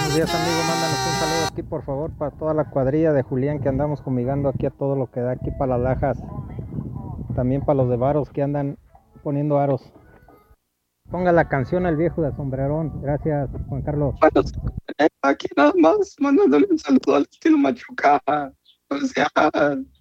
Buenos días, amigo. Mándanos un saludo aquí, por favor, para toda la cuadrilla de Julián que andamos fumigando aquí a todo lo que da aquí para las lajas. También para los de varos que andan poniendo aros. Ponga la canción El viejo de sombrerón. Gracias, Juan Carlos. Bueno, aquí nada más mandándole un saludo al estilo Machuca. O sea,